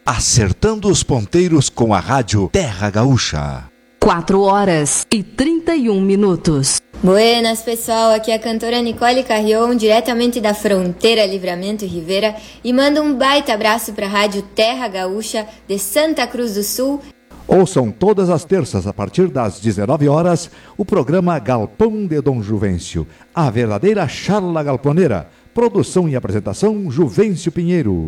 acertando os ponteiros com a rádio Terra Gaúcha. 4h31. Buenas, pessoal, aqui é a cantora Nicole Carrion, diretamente da fronteira Livramento e Rivera, e mando um baita abraço para a rádio Terra Gaúcha de Santa Cruz do Sul. Ouçam todas as terças, a partir das 19 horas, o programa Galpão de Dom Juvencio, a verdadeira charla galponeira. Produção e apresentação, Juvencio Pinheiro.